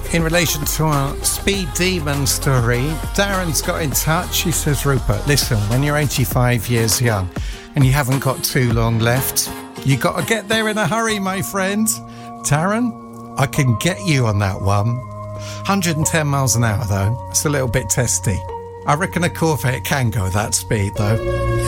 In relation to our Speed Demon story, Darren's got in touch. He says, Rupert, listen, when you're 85 years young and you haven't got too long left, you got to get there in a hurry, my friend. Darren, I can get you on that one. 110 miles an hour, though. It's a little bit testy. I reckon a Corvette can go at that speed, though.